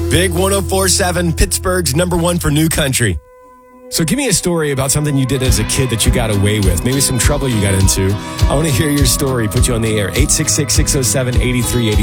Big 104.7, Pittsburgh's number one for new country. So give me a story about something you did as a kid that you got away with. Maybe some trouble you got into. I want to hear your story. Put you on the air. 866-607-8380.